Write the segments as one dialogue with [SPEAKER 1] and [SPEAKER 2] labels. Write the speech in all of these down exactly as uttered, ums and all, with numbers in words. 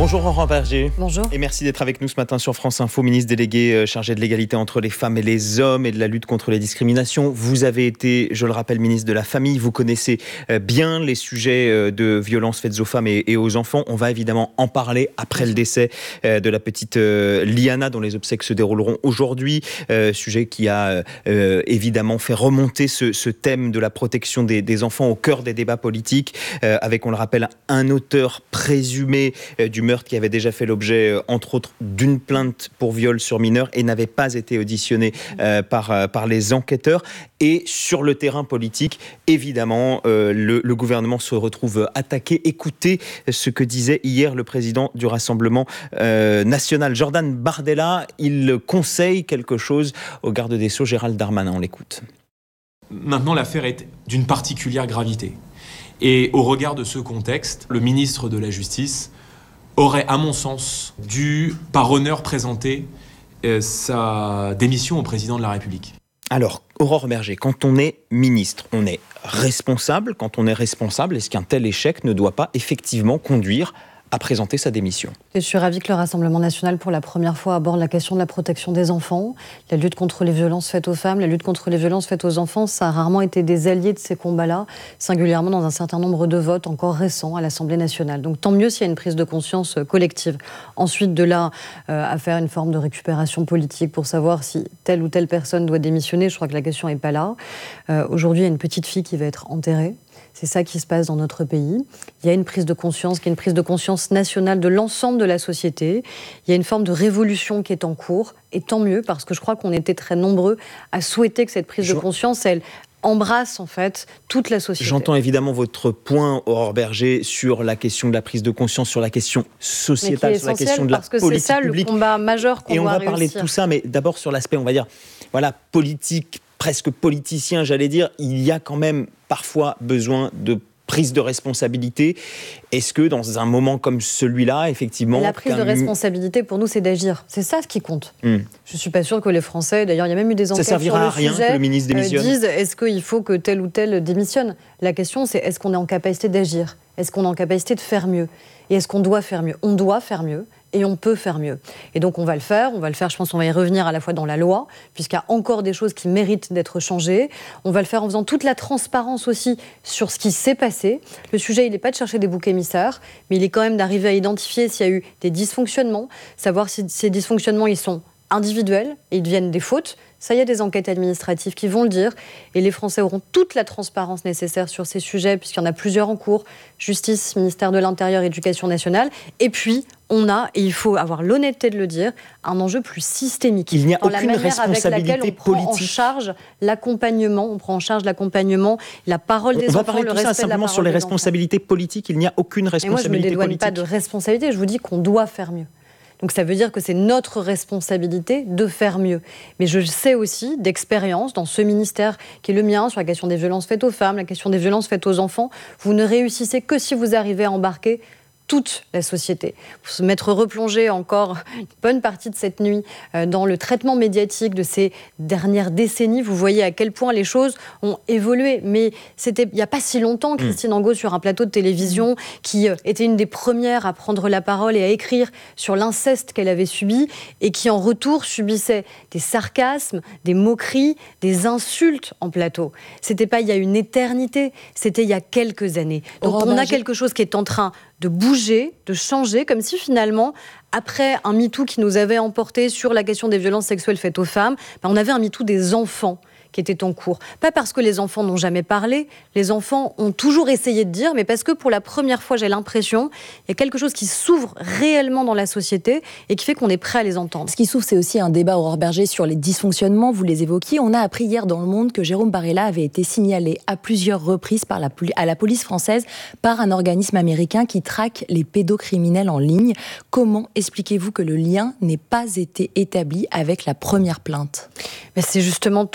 [SPEAKER 1] Bonjour Aurore Berger.
[SPEAKER 2] Bonjour.
[SPEAKER 1] Et merci d'être avec nous ce matin sur France Info, ministre délégué chargé de l'égalité entre les femmes et les hommes et de la lutte contre les discriminations. Vous avez été, je le rappelle, ministre de la Famille. Vous connaissez bien les sujets de violences faites aux femmes et aux enfants. On va évidemment en parler après le décès de la petite Liana, dont les obsèques se dérouleront aujourd'hui. Sujet qui a évidemment fait remonter ce, ce thème de la protection des, des enfants au cœur des débats politiques, avec, on le rappelle, un auteur présumé du meurtre qui avait déjà fait l'objet, entre autres, d'une plainte pour viol sur mineur et n'avait pas été auditionné euh, par, euh, par les enquêteurs. Et sur le terrain politique, évidemment, euh, le, le gouvernement se retrouve attaqué. Écoutez ce que disait hier le président du Rassemblement euh, national, Jordan Bardella. Il conseille quelque chose au garde des Sceaux, Gérald Darmanin. On l'écoute.
[SPEAKER 3] Maintenant, l'affaire est d'une particulière gravité. Et au regard de ce contexte, le ministre de la Justice aurait, à mon sens, dû, par honneur, présenter euh, sa démission au président de la République.
[SPEAKER 1] Alors, Aurore Berger, quand on est ministre, on est responsable. Quand on est responsable, est-ce qu'un tel échec ne doit pas effectivement conduire à présenter sa démission?
[SPEAKER 2] Je suis ravie que le Rassemblement national, pour la première fois, aborde la question de la protection des enfants, la lutte contre les violences faites aux femmes, la lutte contre les violences faites aux enfants. Ça a rarement été des alliés de ces combats-là, singulièrement dans un certain nombre de votes encore récents à l'Assemblée nationale. Donc tant mieux s'il y a une prise de conscience collective. Ensuite, de là euh, à faire une forme de récupération politique pour savoir si telle ou telle personne doit démissionner, je crois que la question n'est pas là. Euh, aujourd'hui, il y a une petite fille qui va être enterrée. C'est ça qui se passe dans notre pays. Il y a une prise de conscience, qui est une prise de conscience nationale de l'ensemble de la société. Il y a une forme de révolution qui est en cours, et tant mieux, parce que je crois qu'on était très nombreux à souhaiter que cette prise je... de conscience, elle embrasse en fait toute la société.
[SPEAKER 1] J'entends évidemment votre point, Aurore Berger, sur la question de la prise de conscience, sur la question sociétale, sur la question de la politique publique. Parce que c'est ça
[SPEAKER 2] le combat majeur qu'on doit réussir.
[SPEAKER 1] Et on va parler de tout ça, mais d'abord sur l'aspect, on va dire, voilà, politique, presque politicien, j'allais dire, il y a quand même parfois besoin de prise de responsabilité. Est-ce que dans un moment comme celui-là, effectivement...
[SPEAKER 2] La prise de responsabilité, pour nous, c'est d'agir. C'est ça ce qui compte. Mm. Je ne suis pas sûre que les Français... D'ailleurs, il y a même eu des enquêtes sur le sujet...
[SPEAKER 1] Ça servira à rien que le ministre démissionne.
[SPEAKER 2] Euh, disent, est-ce qu'il faut que tel ou tel démissionne? La question, c'est est-ce qu'on est en capacité d'agir? Est-ce qu'on est en capacité de faire mieux? Et est-ce qu'on doit faire mieux? On doit faire mieux. Et on peut faire mieux. Et donc on va le faire, on va le faire, je pense qu'on va y revenir à la fois dans la loi, puisqu'il y a encore des choses qui méritent d'être changées. On va le faire en faisant toute la transparence aussi sur ce qui s'est passé. Le sujet, il n'est pas de chercher des boucs émissaires, mais il est quand même d'arriver à identifier s'il y a eu des dysfonctionnements, savoir si ces dysfonctionnements, ils sont individuels et ils deviennent des fautes. Ça, il y a des enquêtes administratives qui vont le dire. Et les Français auront toute la transparence nécessaire sur ces sujets, puisqu'il y en a plusieurs en cours. Justice, ministère de l'Intérieur, Éducation nationale. Et puis, on a, et il faut avoir l'honnêteté de le dire, un enjeu plus systémique.
[SPEAKER 1] Il n'y a aucune responsabilité
[SPEAKER 2] avec laquelle on prend
[SPEAKER 1] politique.
[SPEAKER 2] en charge l'accompagnement, on prend en charge l'accompagnement, la parole des
[SPEAKER 1] on
[SPEAKER 2] enfants,
[SPEAKER 1] va parler
[SPEAKER 2] le
[SPEAKER 1] de tout
[SPEAKER 2] respect
[SPEAKER 1] ça
[SPEAKER 2] de la
[SPEAKER 1] simplement
[SPEAKER 2] parole
[SPEAKER 1] sur les
[SPEAKER 2] des
[SPEAKER 1] responsabilités
[SPEAKER 2] enfants.
[SPEAKER 1] politiques. Il n'y a aucune responsabilité politique.
[SPEAKER 2] Et moi, je ne me dédouane
[SPEAKER 1] politique.
[SPEAKER 2] pas de responsabilité. Je vous dis qu'on doit faire mieux. Donc ça veut dire que c'est notre responsabilité de faire mieux. Mais je sais aussi d'expérience dans ce ministère qui est le mien sur la question des violences faites aux femmes, la question des violences faites aux enfants, vous ne réussissez que si vous arrivez à embarquer toute la société. Pour se mettre replongé encore une bonne partie de cette nuit euh, dans le traitement médiatique de ces dernières décennies, vous voyez à quel point les choses ont évolué. Mais c'était il n'y a pas si longtemps, Christine Angot, sur un plateau de télévision, qui euh, était une des premières à prendre la parole et à écrire sur l'inceste qu'elle avait subi, et qui en retour subissait des sarcasmes, des moqueries, des insultes en plateau. C'était pas il y a une éternité, c'était il y a quelques années. Donc
[SPEAKER 4] Aurore
[SPEAKER 2] on a
[SPEAKER 4] Berger.
[SPEAKER 2] quelque chose qui est en train de bouger, de changer, comme si finalement, après un MeToo qui nous avait emporté sur la question des violences sexuelles faites aux femmes, ben on avait un MeToo des enfants qui était en cours. Pas parce que les enfants n'ont jamais parlé, les enfants ont toujours essayé de dire, mais parce que pour la première fois, j'ai l'impression, il y a quelque chose qui s'ouvre réellement dans la société et qui fait qu'on est prêt à les entendre.
[SPEAKER 4] Ce qui s'ouvre, c'est aussi un débat, Aurore Berger, sur les dysfonctionnements, vous les évoquiez. On a appris hier dans Le Monde que Jérôme Barella avait été signalé à plusieurs reprises par la, à la police française par un organisme américain qui traque les pédocriminels en ligne. Comment expliquez-vous que le lien n'ait pas été établi avec la première plainte ?
[SPEAKER 2] Mais c'est justement tout ça que les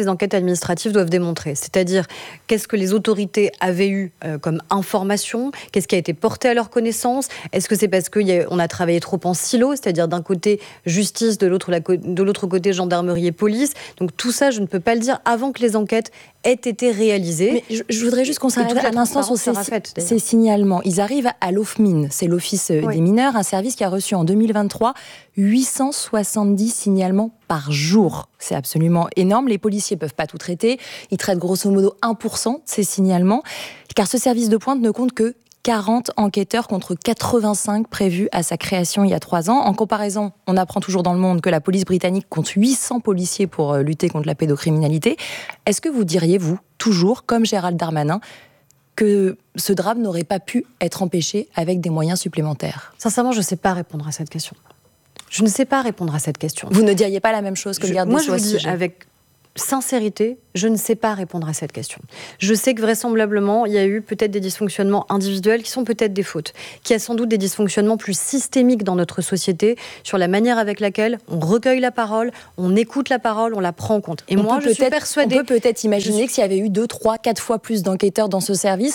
[SPEAKER 2] enquêtes administratives doivent démontrer. C'est-à-dire, qu'est-ce que les autorités avaient eu euh, comme information, qu'est-ce qui a été porté à leur connaissance, est-ce que c'est parce qu'on a, a travaillé trop en silo, c'est-à-dire d'un côté justice, de l'autre, la, de l'autre côté gendarmerie et police. Donc tout ça, je ne peux pas le dire avant que les enquêtes aient été réalisées.
[SPEAKER 4] Mais je, je voudrais juste qu'on s'arrête un instant sur ces, faite, ces signalements. Ils arrivent à l'O F M I N, c'est l'Office oui. des mineurs, un service qui a reçu en deux mille vingt-trois huit cent soixante-dix signalements par jour. C'est absolument énorme. Les policiers ne peuvent pas tout traiter. Ils traitent grosso modo un pour cent de ces signalements, car ce service de pointe ne compte que quarante enquêteurs contre quatre-vingt-cinq prévus à sa création il y a trois ans. En comparaison, on apprend toujours dans Le Monde que la police britannique compte huit cents policiers pour lutter contre la pédocriminalité. Est-ce que vous diriez, vous, toujours, comme Gérald Darmanin, que ce drame n'aurait pas pu être empêché avec des moyens supplémentaires?
[SPEAKER 2] Sincèrement, je ne sais pas répondre à cette question. Je ne sais pas répondre à cette question.
[SPEAKER 4] Vous ne diriez pas la même chose que le garde des Sceaux?
[SPEAKER 2] Moi, je vous dis avec sincérité, je ne sais pas répondre à cette question. Je sais que vraisemblablement, il y a eu peut-être des dysfonctionnements individuels qui sont peut-être des fautes, qu'il y a sans doute des dysfonctionnements plus systémiques dans notre société sur la manière avec laquelle on recueille la parole, on écoute la parole, on la prend en compte. Et
[SPEAKER 4] on
[SPEAKER 2] moi, je suis persuadée...
[SPEAKER 4] On peut peut-être imaginer que s'il y avait eu deux, trois, quatre fois plus d'enquêteurs dans ce service,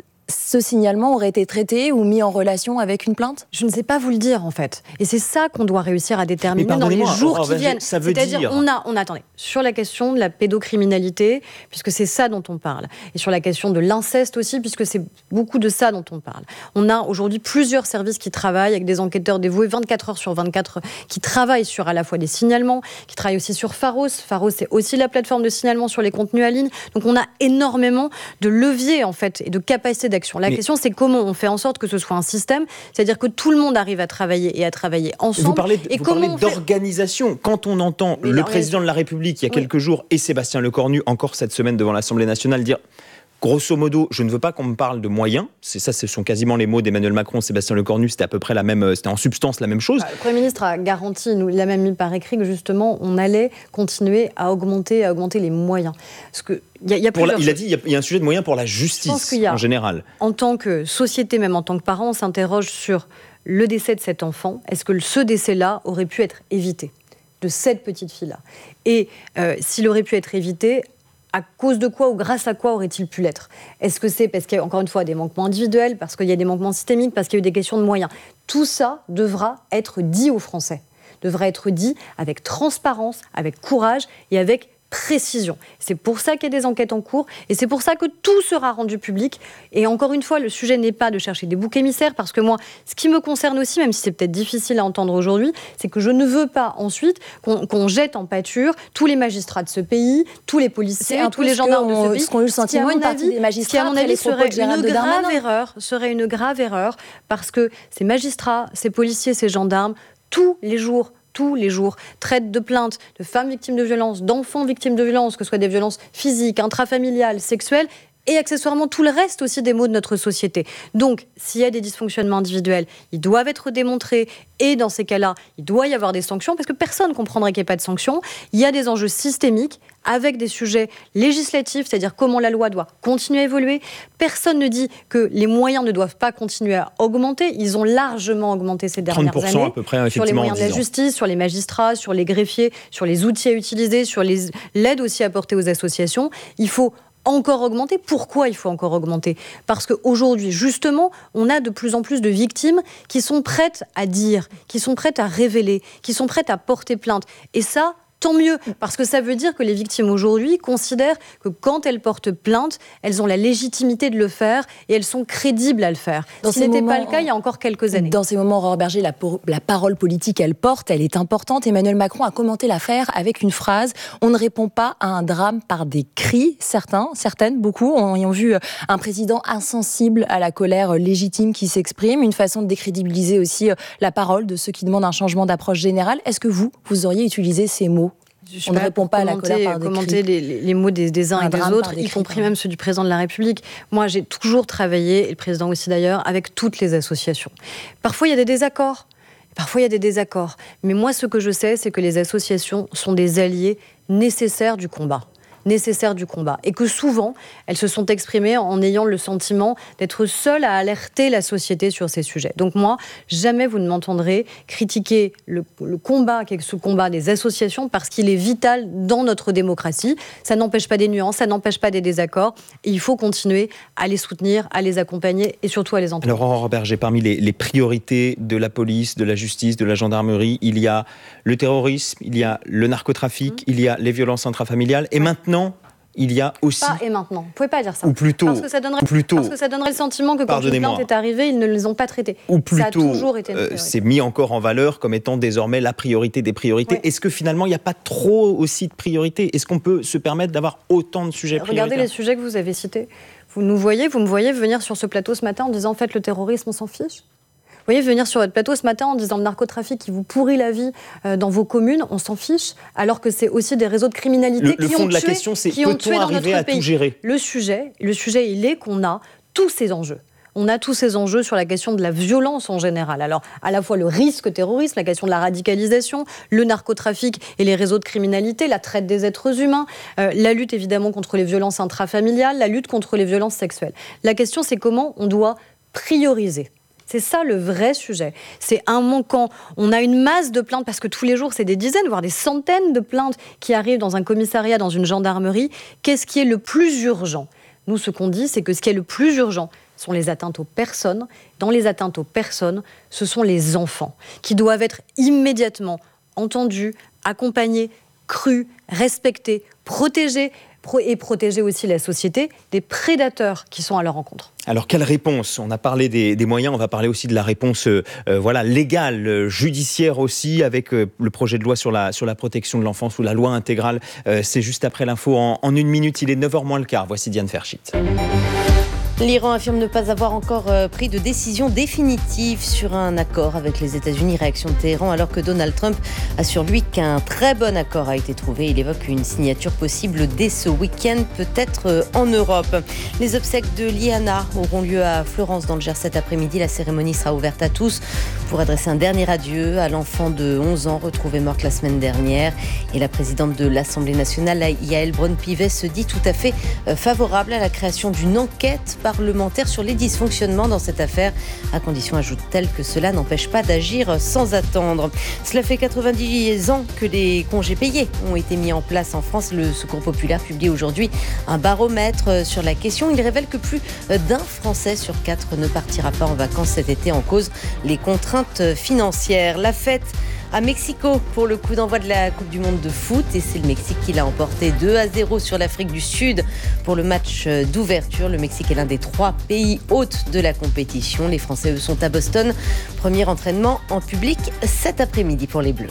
[SPEAKER 4] ce signalement aurait été traité ou mis en relation avec une plainte?
[SPEAKER 2] Je ne sais pas vous le dire, en fait. Et c'est ça qu'on doit réussir à déterminer dans les jours
[SPEAKER 1] oh,
[SPEAKER 2] qui
[SPEAKER 1] bah,
[SPEAKER 2] viennent.
[SPEAKER 1] Ça veut
[SPEAKER 2] C'est-à-dire,
[SPEAKER 1] dire...
[SPEAKER 2] on a, on a, attendez, sur la question de la pédocriminalité, puisque c'est ça dont on parle, et sur la question de l'inceste aussi, puisque c'est beaucoup de ça dont on parle. On a aujourd'hui plusieurs services qui travaillent avec des enquêteurs dévoués vingt-quatre heures sur vingt-quatre, qui travaillent sur à la fois des signalements, qui travaillent aussi sur Pharos. Pharos, c'est aussi la plateforme de signalement sur les contenus en ligne. Donc on a énormément de leviers, en fait, et de capacités d'action. La Mais... question, c'est comment on fait en sorte que ce soit un système, c'est-à-dire que tout le monde arrive à travailler et à travailler ensemble.
[SPEAKER 1] Vous parlez,
[SPEAKER 2] et
[SPEAKER 1] vous
[SPEAKER 2] comment
[SPEAKER 1] parlez d'organisation. Fait... Quand on entend Mais le président de la République, il y a oui. quelques jours, et Sébastien Lecornu, encore cette semaine devant l'Assemblée nationale, dire... Grosso modo, je ne veux pas qu'on me parle de moyens. C'est ça, ce sont quasiment les mots d'Emmanuel Macron, Sébastien Lecornu. C'était à peu près la même, c'était en substance la même chose.
[SPEAKER 2] Le Premier ministre a garanti, nous, il a même mis par écrit que justement, on allait continuer à augmenter, à augmenter les moyens. Parce que y a, y a
[SPEAKER 1] pour la, il a dit, il y, y a un sujet de moyens pour la justice
[SPEAKER 2] a,
[SPEAKER 1] en général.
[SPEAKER 2] En tant que société, même en tant que parents, on s'interroge sur le décès de cet enfant. Est-ce que ce décès-là aurait pu être évité, de cette petite fille-là? Et euh, s'il aurait pu être évité, à cause de quoi ou grâce à quoi aurait-il pu l'être? Est-ce que c'est parce qu'il y a encore une fois des manquements individuels, parce qu'il y a des manquements systémiques, parce qu'il y a eu des questions de moyens? Tout ça devra être dit aux Français, devra être dit avec transparence, avec courage et avec précision. C'est pour ça qu'il y a des enquêtes en cours et c'est pour ça que tout sera rendu public. Et encore une fois, le sujet n'est pas de chercher des boucs émissaires, parce que moi, ce qui me concerne aussi, même si c'est peut-être difficile à entendre aujourd'hui, c'est que je ne veux pas ensuite qu'on, qu'on jette en pâture tous les magistrats de ce pays, tous les policiers, tous les gendarmes de ce pays.
[SPEAKER 4] Ce qu'on a eu le sentiment, une partie des magistrats,
[SPEAKER 2] qui à mon avis serait une grave
[SPEAKER 4] Darmanin.
[SPEAKER 2] erreur, serait une grave erreur, parce que ces magistrats, ces policiers, ces gendarmes, tous les jours, tous les jours, traitent de plaintes de femmes victimes de violences, d'enfants victimes de violences, que ce soit des violences physiques, intrafamiliales, sexuelles, et accessoirement tout le reste aussi des maux de notre société. Donc, s'il y a des dysfonctionnements individuels, ils doivent être démontrés, et dans ces cas-là, il doit y avoir des sanctions, parce que personne ne comprendrait qu'il n'y ait pas de sanctions. Il y a des enjeux systémiques, avec des sujets législatifs, c'est-à-dire comment la loi doit continuer à évoluer. Personne ne dit que les moyens ne doivent pas continuer à augmenter. Ils ont largement augmenté ces dernières années.
[SPEAKER 1] À peu près,
[SPEAKER 2] sur les moyens de la justice, sur les magistrats, sur les greffiers, sur les outils à utiliser, sur les... l'aide aussi apportée aux associations. Il faut encore augmenter. Pourquoi il faut encore augmenter? Parce qu'aujourd'hui, justement, on a de plus en plus de victimes qui sont prêtes à dire, qui sont prêtes à révéler, qui sont prêtes à porter plainte. Et ça, tant mieux, parce que ça veut dire que les victimes aujourd'hui considèrent que quand elles portent plainte, elles ont la légitimité de le faire et elles sont crédibles à le faire.
[SPEAKER 4] Dans
[SPEAKER 2] Ce n'était pas le cas il y a encore quelques années.
[SPEAKER 4] Dans ces moments, Aurore Bergé, la, la parole politique, elle porte, elle est importante. Emmanuel Macron a commenté l'affaire avec une phrase « On ne répond pas à un drame par des cris ». Certains, certaines, beaucoup ont, ont vu un président insensible à la colère légitime qui s'exprime, une façon de décrédibiliser aussi la parole de ceux qui demandent un changement d'approche générale. Est-ce que vous, vous auriez utilisé ces mots? On ne répond pas à la colère par des cris.
[SPEAKER 2] Commenter les, les mots des, des uns un et des autres, des y cris, compris même ceux du président de la République. Moi, j'ai toujours travaillé, et le président aussi d'ailleurs, avec toutes les associations. Parfois, il y a des désaccords. Parfois, il y a des désaccords. Mais moi, ce que je sais, c'est que les associations sont des alliés nécessaires du combat. nécessaire du combat. Et que souvent, elles se sont exprimées en ayant le sentiment d'être seules à alerter la société sur ces sujets. Donc moi, jamais vous ne m'entendrez critiquer le, le combat, ce combat des associations, parce qu'il est vital dans notre démocratie. Ça n'empêche pas des nuances, ça n'empêche pas des désaccords. Et il faut continuer à les soutenir, à les accompagner et surtout à les entendre.
[SPEAKER 1] Alors, Aurore Bergé, parmi les, les priorités de la police, de la justice, de la gendarmerie, il y a le terrorisme, il y a le narcotrafic, mmh. il y a les violences intrafamiliales et maintenant... il y a aussi...
[SPEAKER 2] Pas et maintenant. Vous ne pouvez pas dire ça.
[SPEAKER 1] Ou plutôt...
[SPEAKER 2] Parce que ça donnerait,
[SPEAKER 1] plutôt,
[SPEAKER 2] parce que ça donnerait le sentiment que quand une plainte est arrivée, ils ne les ont pas traités.
[SPEAKER 1] Ou plutôt,
[SPEAKER 2] ça a toujours été une priorité.
[SPEAKER 1] Euh, c'est mis encore en valeur comme étant désormais la priorité des priorités. Ouais. Est-ce que finalement, il n'y a pas trop aussi de priorités ? Est-ce qu'on peut se permettre d'avoir autant de sujets prioritaires ?
[SPEAKER 2] Regardez les sujets que vous avez cités. Vous nous voyez, vous me voyez venir sur ce plateau ce matin en disant « en fait, le terrorisme, on s'en fiche ». Vous voyez venir sur votre plateau ce matin en disant le narcotrafic qui vous pourrit la vie euh, dans vos communes, on s'en fiche, alors que c'est aussi des réseaux de criminalité
[SPEAKER 1] le,
[SPEAKER 2] qui
[SPEAKER 1] le fond
[SPEAKER 2] ont
[SPEAKER 1] de la
[SPEAKER 2] tué,
[SPEAKER 1] question, c'est
[SPEAKER 2] qui ont
[SPEAKER 1] peut-on
[SPEAKER 2] tué dans
[SPEAKER 1] arriver
[SPEAKER 2] notre
[SPEAKER 1] à
[SPEAKER 2] pays.
[SPEAKER 1] tout gérer ?
[SPEAKER 2] Le sujet, le sujet, il est qu'on a tous ces enjeux. On a tous ces enjeux sur la question de la violence en général. Alors, à la fois le risque terroriste, la question de la radicalisation, le narcotrafic et les réseaux de criminalité, la traite des êtres humains, euh, la lutte évidemment contre les violences intrafamiliales, la lutte contre les violences sexuelles. La question, c'est comment on doit prioriser. C'est ça le vrai sujet. C'est un manquant. On a une masse de plaintes, parce que tous les jours, c'est des dizaines, voire des centaines de plaintes qui arrivent dans un commissariat, dans une gendarmerie. Qu'est-ce qui est le plus urgent ? Nous, ce qu'on dit, c'est que ce qui est le plus urgent sont les atteintes aux personnes. Dans les atteintes aux personnes, ce sont les enfants qui doivent être immédiatement entendus, accompagnés, crus, respectés, protégés, et protéger aussi la société des prédateurs qui sont à leur rencontre.
[SPEAKER 1] Alors, quelle réponse ? On a parlé des, des moyens, on va parler aussi de la réponse euh, voilà, légale, euh, judiciaire aussi, avec euh, le projet de loi sur la, sur la protection de l'enfance ou la loi intégrale. Euh, c'est juste après l'info en, en une minute, il est neuf heures moins le quart. Voici Diane Ferchit.
[SPEAKER 5] L'Iran affirme ne pas avoir encore pris de décision définitive sur un accord avec les États-Unis. Réaction de Téhéran, alors que Donald Trump assure lui qu'un très bon accord a été trouvé. Il évoque une signature possible dès ce week-end, peut-être en Europe. Les obsèques de Liana auront lieu à Florence dans le Gers cet après-midi. La cérémonie sera ouverte à tous pour adresser un dernier adieu à l'enfant de onze ans retrouvée morte la semaine dernière. Et la présidente de l'Assemblée nationale, Yael Braun-Pivet, se dit tout à fait favorable à la création d'une enquête parlementaire sur les dysfonctionnements dans cette affaire, à condition, ajoute-t-elle, que cela n'empêche pas d'agir sans attendre. Cela fait quatre-vingt-dix ans que les congés payés ont été mis en place en France. Le Secours populaire publie aujourd'hui un baromètre sur la question. Il révèle que plus d'un Français sur quatre ne partira pas en vacances cet été, en cause les contraintes financières. La fête à Mexico pour le coup d'envoi de la Coupe du Monde de foot, et c'est le Mexique qui l'a emporté deux à zéro sur l'Afrique du Sud pour le match d'ouverture. Le Mexique est l'un des trois pays hôtes de la compétition. Les Français, eux, sont à Boston. Premier entraînement en public cet après-midi pour les Bleus.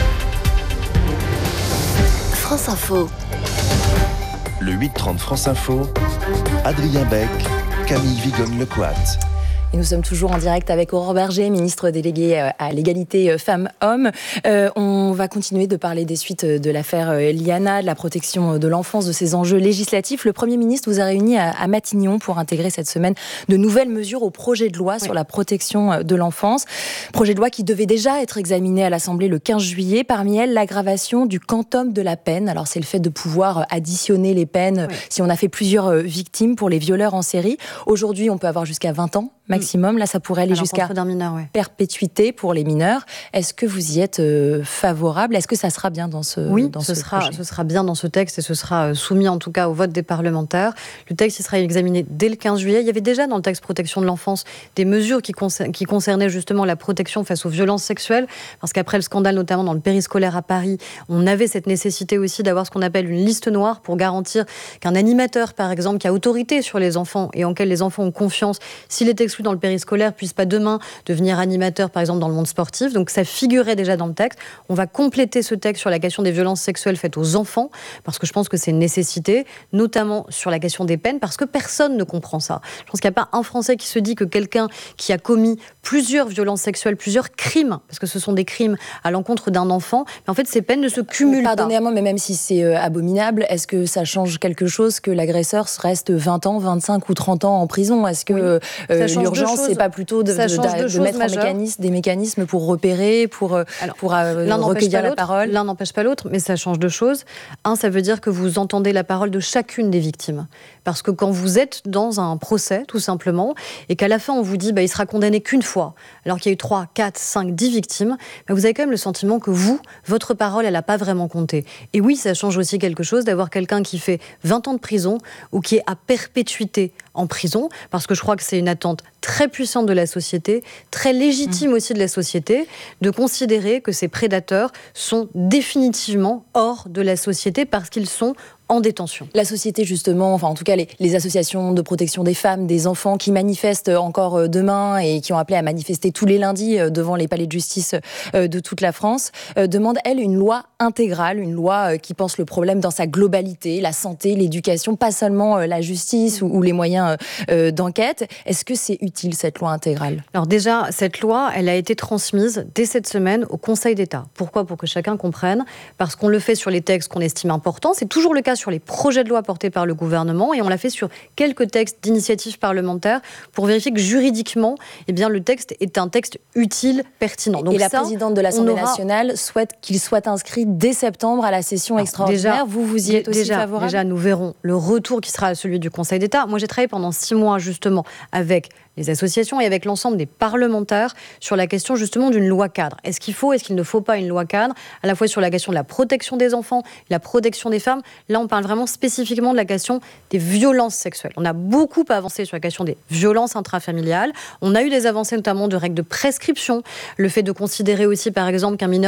[SPEAKER 6] France Info.
[SPEAKER 7] Le huit trente France Info, Adrien Beck, Camille Vigonne-Lecoat.
[SPEAKER 4] Et nous sommes toujours en direct avec Aurore Bergé, ministre déléguée à l'égalité femmes-hommes. Euh, on va continuer de parler des suites de l'affaire Liana, de la protection de l'enfance, de ces enjeux législatifs. Le Premier ministre vous a réuni à, à Matignon pour intégrer cette semaine de nouvelles mesures au projet de loi oui. sur la protection de l'enfance. Projet de loi qui devait déjà être examiné à l'Assemblée le quinze juillet. Parmi elles, l'aggravation du quantum de la peine. Alors, c'est le fait de pouvoir additionner les peines oui. si on a fait plusieurs victimes pour les violeurs en série. Aujourd'hui, on peut avoir jusqu'à vingt ans maximum. Là, ça pourrait aller jusqu'à
[SPEAKER 2] mineur, ouais.
[SPEAKER 4] perpétuité pour les mineurs. Est-ce que vous y êtes euh, favorable ? Est-ce que ça sera bien dans ce
[SPEAKER 2] Oui,
[SPEAKER 4] dans
[SPEAKER 2] ce,
[SPEAKER 4] ce
[SPEAKER 2] sera,
[SPEAKER 4] projet ?
[SPEAKER 2] ce sera bien dans ce texte et ce sera soumis en tout cas au vote des parlementaires. Le texte il sera examiné dès le quinze juillet. Il y avait déjà dans le texte protection de l'enfance des mesures qui, concer- qui concernaient justement la protection face aux violences sexuelles, parce qu'après le scandale notamment dans le périscolaire à Paris, on avait cette nécessité aussi d'avoir ce qu'on appelle une liste noire pour garantir qu'un animateur, par exemple, qui a autorité sur les enfants et en quel les enfants ont confiance, s'il est exclu dans le périscolaire, puisse pas demain devenir animateur, par exemple, dans le monde sportif. Donc ça figurait déjà dans le texte. On va compléter ce texte sur la question des violences sexuelles faites aux enfants, parce que je pense que c'est une nécessité, notamment sur la question des peines, parce que personne ne comprend ça. Je pense qu'il n'y a pas un Français qui se dit que quelqu'un qui a commis plusieurs violences sexuelles, plusieurs crimes, parce que ce sont des crimes à l'encontre d'un enfant, mais en fait ces peines ne se cumulent pas.
[SPEAKER 4] Pardonnez-moi, mais même si c'est euh, abominable, est-ce que ça change quelque chose que l'agresseur reste vingt ans, vingt-cinq ou trente ans en prison ? Est-ce que oui. euh, lui l'urgence, c'est pas plutôt de, de, de, de mettre en mécanisme, des mécanismes pour repérer, pour, Alors, pour euh, recueillir la parole.
[SPEAKER 2] L'un n'empêche pas l'autre, mais ça change deux choses. Un, ça veut dire que vous entendez la parole de chacune des victimes. Parce que quand vous êtes dans un procès, tout simplement, et qu'à la fin on vous dit bah, il sera condamné qu'une fois, alors qu'il y a eu trois, quatre, cinq, dix victimes, bah, vous avez quand même le sentiment que vous, votre parole, elle n'a pas vraiment compté. Et oui, ça change aussi quelque chose d'avoir quelqu'un qui fait vingt ans de prison ou qui est à perpétuité en prison, parce que je crois que c'est une attente très puissante de la société, très légitime mmh. aussi de la société, de considérer que ces prédateurs sont définitivement hors de la société parce qu'ils sont en détention.
[SPEAKER 4] La société, justement, enfin en tout cas les, les associations de protection des femmes, des enfants qui manifestent encore demain et qui ont appelé à manifester tous les lundis devant les palais de justice de toute la France, demandent, elles, une loi intégrale, une loi qui pense le problème dans sa globalité, la santé, l'éducation, pas seulement la justice ou, ou les moyens d'enquête. Est-ce que c'est utile, cette loi intégrale ?
[SPEAKER 2] Alors déjà, cette loi, elle a été transmise dès cette semaine au Conseil d'État. Pourquoi ? Pour que chacun comprenne. Parce qu'on le fait sur les textes qu'on estime importants. C'est toujours le cas sur les projets de loi portés par le gouvernement et on l'a fait sur quelques textes d'initiative parlementaire pour vérifier que juridiquement, eh bien, le texte est un texte utile, pertinent.
[SPEAKER 4] Donc et ça, la présidente de l'Assemblée aura... nationale souhaite qu'il soit inscrit dès septembre à la session Alors, extraordinaire.
[SPEAKER 2] Déjà,
[SPEAKER 4] vous, vous y êtes aussi
[SPEAKER 2] déjà,
[SPEAKER 4] favorable ?
[SPEAKER 2] Déjà, nous verrons le retour qui sera celui du Conseil d'État. Moi, j'ai travaillé pendant six mois justement avec les associations et avec l'ensemble des parlementaires sur la question justement d'une loi cadre. Est-ce qu'il faut, est-ce qu'il ne faut pas une loi cadre, à la fois sur la question de la protection des enfants, la protection des femmes. Là, on parle vraiment spécifiquement de la question des violences sexuelles. On a beaucoup avancé sur la question des violences intrafamiliales. On a eu des avancées notamment de règles de prescription, le fait de considérer aussi par exemple qu'un mineur